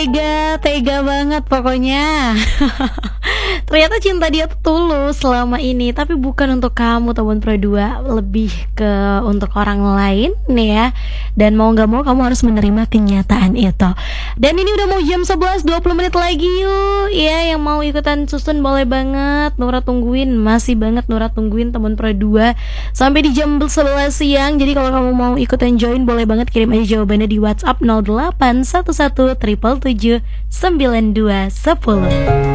tega banget pokoknya. Ternyata cinta dia tuh tulus selama ini, tapi bukan untuk kamu teman Pro 2, lebih ke untuk orang lain nih ya. Dan mau gak mau kamu harus menerima kenyataan itu. Dan ini udah mau jam 11, 20 menit lagi yuk. Ya, yang mau ikutan susun boleh banget. Nura tungguin, masih banget Nura tungguin teman Pro 2 sampai di jam 11 siang. Jadi kalau kamu mau ikutan join boleh banget kirim aja jawabannya di WhatsApp 0811 777 9210.